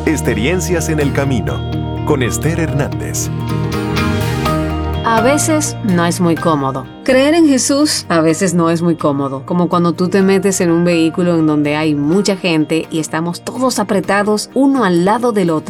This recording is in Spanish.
Experiencias en el Camino, con Esther Hernández. A veces no es muy cómodo. Creer en Jesús a veces no es muy cómodo, como cuando tú te metes en un vehículo en donde hay mucha gente y estamos todos apretados uno al lado del otro.